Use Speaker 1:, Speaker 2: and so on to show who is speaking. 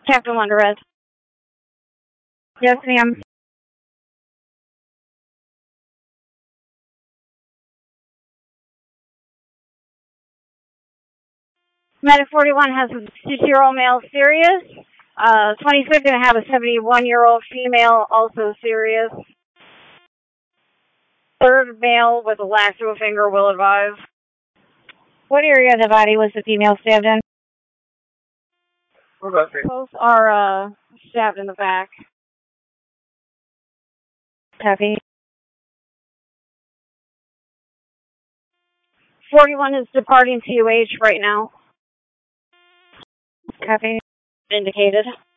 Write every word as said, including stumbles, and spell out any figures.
Speaker 1: Captain Wonderez. Yes, ma'am. Medic forty-one has a six-year-old male serious. Uh, twenty-six going to have a seventy-one-year-old female, also serious. Third male with a lash to a finger will advise. What area of the body was the female stabbed in? Both are uh, stabbed in the back. Copy. forty-one is departing T U H right now. Copy. Indicated.